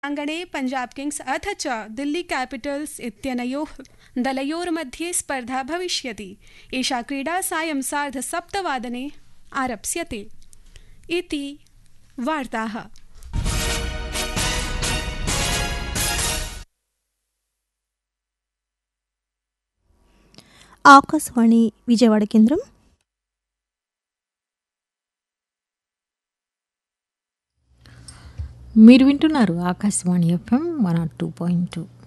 अङ्गणे Punjab kings अथ च Delhi Capitals इत्यनयोः दलयोर्मध्ये स्पर्धा भविष्यति। एषा क्रीडा सायं 7:30 आरप्स्यते इति वार्ताः। ఆకాశవాణి విజయవాడ కేంద్రం. మీరు వింటున్నారు ఆకాశవాణి FM 102.2.